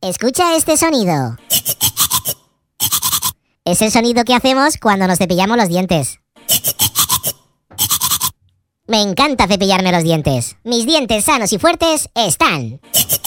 Escucha este sonido. Es el sonido que hacemos cuando nos cepillamos los dientes. Me encanta cepillarme los dientes. Mis dientes sanos y fuertes están.